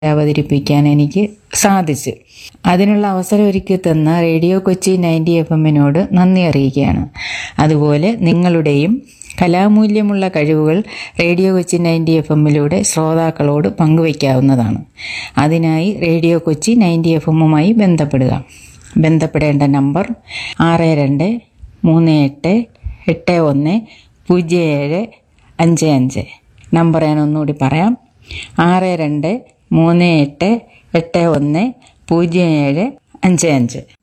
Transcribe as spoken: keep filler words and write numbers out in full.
അവതരിപ്പിക്കാൻ എനിക്ക് സാധിച്ചു. അതിനുള്ള അവസരം ഒരുക്കി തന്ന റേഡിയോ കൊച്ചി നയൻറ്റി എഫ് എമ്മിനോട് നന്ദി അറിയിക്കുകയാണ്. അതുപോലെ നിങ്ങളുടെയും കലാമൂല്യമുള്ള കഴിവുകൾ റേഡിയോ കൊച്ചി നയൻറ്റി എഫ് എമ്മിലൂടെ ശ്രോതാക്കളോട് പങ്കുവയ്ക്കാവുന്നതാണ്. അതിനായി റേഡിയോ കൊച്ചി നയൻറ്റി എഫ് എമ്മുമായി ബന്ധപ്പെടുക. ബന്ധപ്പെടേണ്ട നമ്പർ ആറ് രണ്ട് മൂന്ന് എട്ട് എട്ട് ഒന്ന് പൂജ്യം ഏഴ് അഞ്ച് അഞ്ച്. നമ്പർ ഞാൻ ഒന്നുകൂടി പറയാം. ആറ് രണ്ട് മൂന്ന് എട്ട് എട്ട് ഒന്ന് പൂജ്യം ഏഴ് അഞ്ച് അഞ്ച്.